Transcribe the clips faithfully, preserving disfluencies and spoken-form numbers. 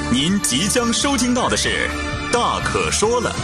您即将收听到的是《大可说了》。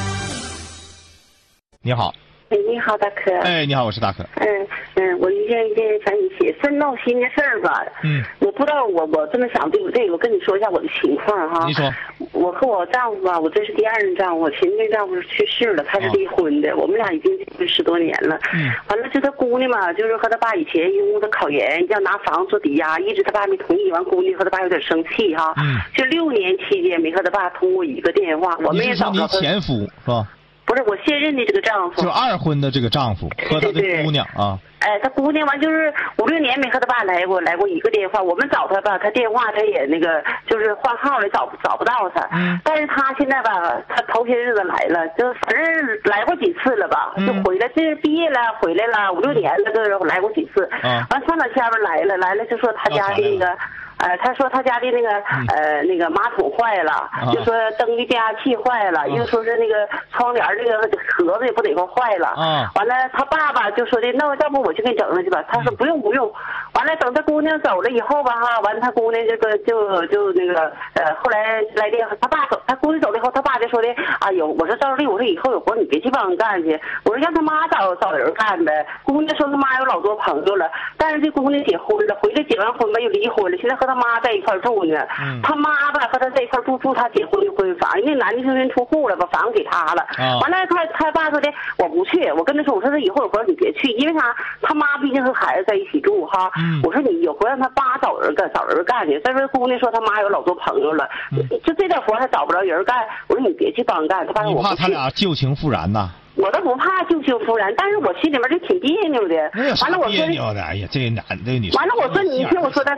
你好。 哎，你好，大可。 哎，你好，我是大可。 嗯嗯，我遇见一件烦你些真闹心的事儿吧。 嗯。 我不知道我我这么想对不对？我跟你说一下我的情况哈。 你说。 我和我丈夫吧，我这是第二任丈夫，我前任丈夫是去世了，他是离婚的，哦、我们俩已经结婚十多年了。 嗯。 完了，就他姑娘嘛，就是和他爸以前因为他考研要拿房子做抵押，一直他爸没同意，完姑娘和他爸有点生气哈。 嗯。就六年期间没和他爸通过一个电话，我们也找不到他。 你是说你前夫是吧？ 不是我现任的这个丈夫， 就二婚的这个丈夫和他的姑娘啊。 哎，他姑娘完就是五六年没和他爸来过，来过一个电话。我们找他吧，他电话他也那个就是换号了，找找不到他。嗯。但是他现在吧，他头些日子来了，就反正来过几次了吧，嗯、就回来，这毕业了回来了五六年了，这来过几次。啊。完上哪前边来了，来了就说他家的那个。呃，他说他家的那个呃那个马桶坏了，啊、就说灯的变压器坏了，啊、又说是那个窗帘这个盒子也不得说坏了。啊，完了他爸爸就说的，那要不我去给你整上去吧？他说不用不用。完了等他姑娘走了以后吧哈，完了他姑娘这个就就那个呃后来来电，他爸走，他姑娘走了以后，他爸就说的，哎呦，我说赵丽，我说以后有活你别去帮人干去，我说让他妈找找人干呗。姑娘说他妈有老多朋友了，但是这姑娘结婚了，回来结完婚吧又离婚了，现在和他妈在一块住呢。嗯、他妈吧和他在一块住，住他结婚的婚房，那男的就先出户了，把房给他了。啊、完了他他爸说的，我不去，我跟他说，我说他以后有活你别去，因为啥？他妈毕竟和孩子在一起住哈。嗯、我说你有活让他爸找人干，找人干去。再说姑娘说他妈有老多朋友了，嗯、就这点活还找不着人干。我说你别去帮干，他爸说我不去。 你怕他俩旧情复燃呐？ 我都不怕旧情复燃，但是我心里面就挺别扭的。 完了我说别扭的，哎呀，这个男的你。 完了我说你听我说的。